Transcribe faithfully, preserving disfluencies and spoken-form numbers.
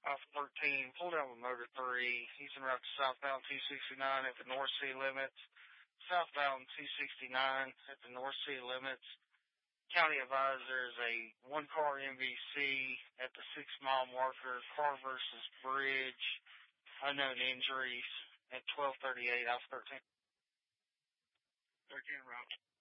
off thirteen, pulled out with motor three, using route to southbound two sixty-nine at the North Sea limits, southbound two sixty-nine at the North Sea limits. County advisor is a one-car M V C at the six-mile marker, car versus bridge, unknown injuries at twelve thirty-eight off thirteen. thirteen route.